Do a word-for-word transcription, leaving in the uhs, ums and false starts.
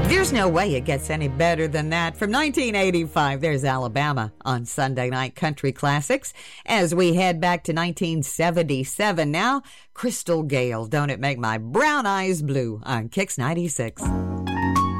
There's no way it gets any better than that. From nineteen eighty-five, there's Alabama on Sunday Night Country Classics. As we head back to nineteen seventy-seven now, Crystal Gale, Don't It Make My Brown Eyes Blue on Kix ninety-six.